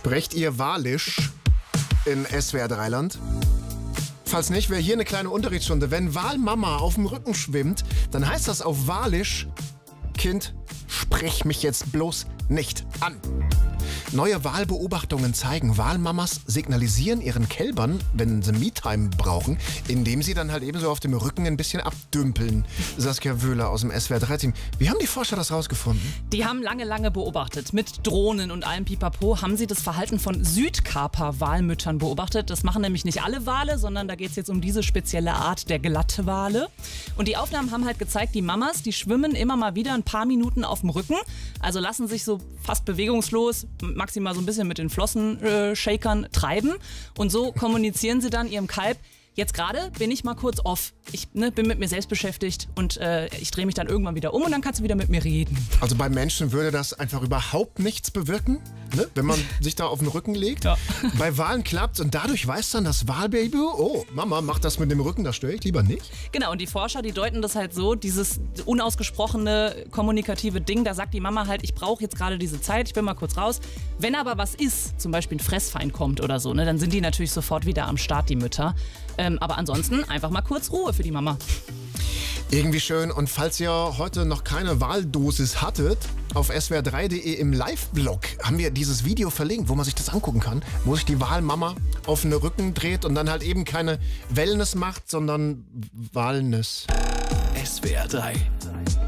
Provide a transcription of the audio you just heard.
Sprecht ihr Walisch in SWR 3-Land? Falls nicht, wäre hier eine kleine Unterrichtsstunde. Wenn Walmama auf dem Rücken schwimmt, dann heißt das auf Walisch: Kind, sprech mich jetzt bloß nicht an. Neue Walbeobachtungen zeigen, Walmamas signalisieren ihren Kälbern, wenn sie Me-Time brauchen, indem sie dann halt eben so auf dem Rücken ein bisschen abdümpeln. Saskia Wöhler aus dem SWR 3-Team. Wie haben die Forscher das rausgefunden? Die haben lange beobachtet. Mit Drohnen und allem Pipapo haben sie das Verhalten von Südkaper-Walmüttern beobachtet. Das machen nämlich nicht alle Wale, sondern da geht es jetzt um diese spezielle Art der Glattwale. Und die Aufnahmen haben halt gezeigt, die Mamas, die schwimmen immer mal wieder ein paar Minuten auf dem Rücken. Also lassen sich so fast bewegungslos, maximal so ein bisschen mit den Flossen-Shakern treiben. Und so kommunizieren sie dann ihrem Kalb: Jetzt gerade bin ich mal kurz off. Ich bin mit mir selbst beschäftigt und ich drehe mich dann irgendwann wieder um und dann kannst du wieder mit mir reden. Also bei Menschen würde das einfach überhaupt nichts bewirken, ne? Wenn man sich da auf den Rücken legt. Ja. Bei Walen klappt's und dadurch weiß dann das Walbaby: Oh, Mama macht das mit dem Rücken, das störe ich lieber nicht. Genau, und die Forscher, die deuten das halt so, dieses unausgesprochene kommunikative Ding, da sagt die Mama halt: Ich brauche jetzt gerade diese Zeit, ich bin mal kurz raus. Wenn aber was ist, zum Beispiel ein Fressfeind kommt oder so, ne, dann sind die natürlich sofort wieder am Start, die Mütter. Aber ansonsten einfach mal kurz Ruhe für die Mama. Irgendwie schön. Und falls ihr heute noch keine Wahldosis hattet, auf swr3.de im Live-Blog haben wir dieses Video verlinkt, wo man sich das angucken kann, wo sich die Wahlmama auf den Rücken dreht und dann halt eben keine Wellness macht, sondern Walness. SWR 3